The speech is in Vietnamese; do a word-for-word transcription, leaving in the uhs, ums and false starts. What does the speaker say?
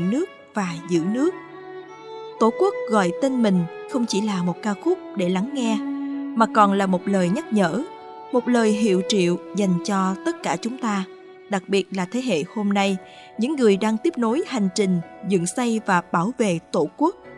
dựng nước và giữ nước. Tổ quốc gọi tên mình không chỉ là một ca khúc để lắng nghe, mà còn là một lời nhắc nhở, một lời hiệu triệu dành cho tất cả chúng ta, đặc biệt là thế hệ hôm nay, những người đang tiếp nối hành trình dựng xây và bảo vệ Tổ quốc.